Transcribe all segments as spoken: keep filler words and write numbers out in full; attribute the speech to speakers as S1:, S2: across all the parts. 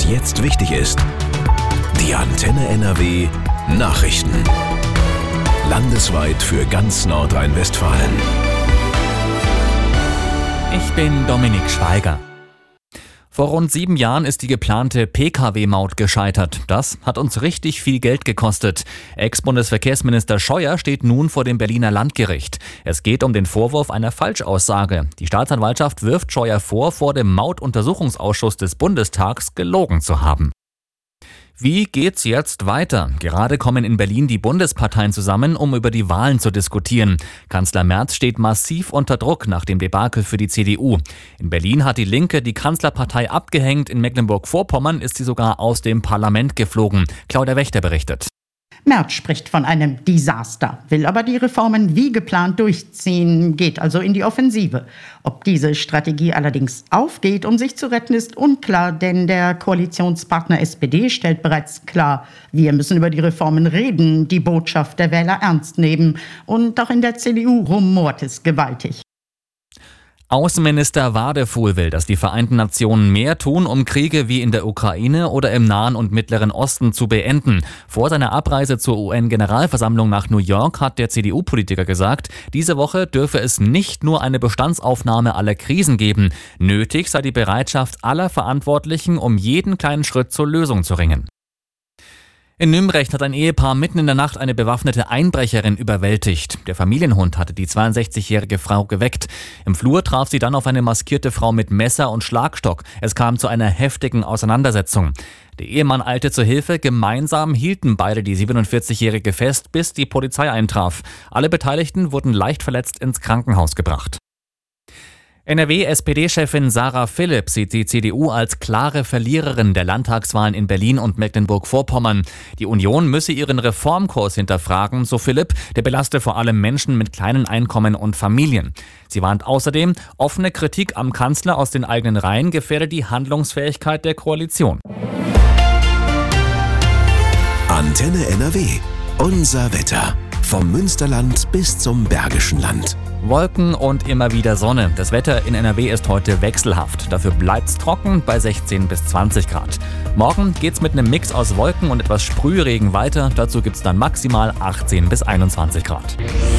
S1: was jetzt wichtig ist. Die Antenne N R W Nachrichten. Landesweit für ganz Nordrhein-Westfalen.
S2: Ich bin Dominik Schweiger. Vor rund sieben Jahren ist die geplante P K W-Maut gescheitert. Das hat uns richtig viel Geld gekostet. Ex-Bundesverkehrsminister Scheuer steht nun vor dem Berliner Landgericht. Es geht um den Vorwurf einer Falschaussage. Die Staatsanwaltschaft wirft Scheuer vor, vor dem Mautuntersuchungsausschuss des Bundestags gelogen zu haben. Wie geht's jetzt weiter? Gerade kommen in Berlin die Bundesparteien zusammen, um über die Wahlen zu diskutieren. Kanzler Merz steht massiv unter Druck nach dem Debakel für die C D U. In Berlin hat die Linke die Kanzlerpartei abgehängt. In Mecklenburg-Vorpommern ist sie sogar aus dem Parlament geflogen. Claudia Wächter berichtet.
S3: Merz spricht von einem Desaster, will aber die Reformen wie geplant durchziehen, geht also in die Offensive. Ob diese Strategie allerdings aufgeht, um sich zu retten, ist unklar, denn der Koalitionspartner S P D stellt bereits klar, wir müssen über die Reformen reden, die Botschaft der Wähler ernst nehmen. Und auch in der C D U rumort es gewaltig.
S2: Außenminister Wadefuhl will, dass die Vereinten Nationen mehr tun, um Kriege wie in der Ukraine oder im Nahen und Mittleren Osten zu beenden. Vor seiner Abreise zur U N-Generalversammlung nach New York hat der C D U-Politiker gesagt, diese Woche dürfe es nicht nur eine Bestandsaufnahme aller Krisen geben. Nötig sei die Bereitschaft aller Verantwortlichen, um jeden kleinen Schritt zur Lösung zu ringen. In Nümbrecht hat ein Ehepaar mitten in der Nacht eine bewaffnete Einbrecherin überwältigt. Der Familienhund hatte die zweiundsechzigjährige Frau geweckt. Im Flur traf sie dann auf eine maskierte Frau mit Messer und Schlagstock. Es kam zu einer heftigen Auseinandersetzung. Der Ehemann eilte zur Hilfe. Gemeinsam hielten beide die siebenundvierzigjährige fest, bis die Polizei eintraf. Alle Beteiligten wurden leicht verletzt ins Krankenhaus gebracht. N R W-S P D-Chefin Sarah Philipp sieht die C D U als klare Verliererin der Landtagswahlen in Berlin und Mecklenburg-Vorpommern. Die Union müsse ihren Reformkurs hinterfragen, so Philipp, der belaste vor allem Menschen mit kleinen Einkommen und Familien. Sie warnt außerdem, offene Kritik am Kanzler aus den eigenen Reihen gefährde die Handlungsfähigkeit der Koalition.
S1: Antenne N R W. Unser Wetter. Vom Münsterland bis zum Bergischen Land.
S2: Wolken und immer wieder Sonne. Das Wetter in N R W ist heute wechselhaft. Dafür bleibt's trocken bei sechzehn bis zwanzig Grad. Morgen geht's mit einem Mix aus Wolken und etwas Sprühregen weiter. Dazu gibt's dann maximal achtzehn bis einundzwanzig Grad.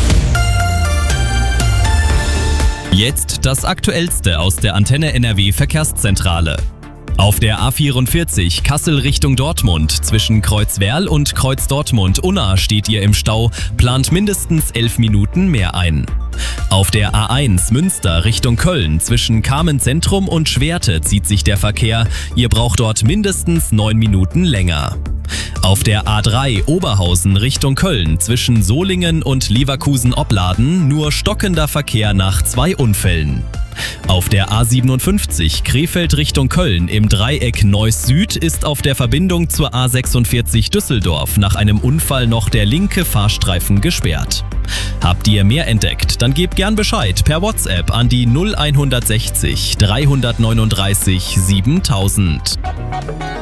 S4: Jetzt das Aktuellste aus der Antenne N R W Verkehrszentrale. Auf der A vierundvierzig Kassel Richtung Dortmund zwischen Kreuzwerl und Kreuz Dortmund-Unna steht ihr im Stau, plant mindestens elf Minuten mehr ein. Auf der A eins Münster Richtung Köln zwischen Kamen-Zentrum und Schwerte zieht sich der Verkehr, ihr braucht dort mindestens neun Minuten länger. Auf der A drei Oberhausen Richtung Köln zwischen Solingen und Leverkusen-Opladen nur stockender Verkehr nach zwei Unfällen. Auf der A siebenundfünfzig Krefeld Richtung Köln im Dreieck Neuss Süd ist auf der Verbindung zur A sechsundvierzig Düsseldorf nach einem Unfall noch der linke Fahrstreifen gesperrt. Habt ihr mehr entdeckt? Dann gebt gern Bescheid per WhatsApp an die null eins sechzig dreihundertneununddreißig siebentausend.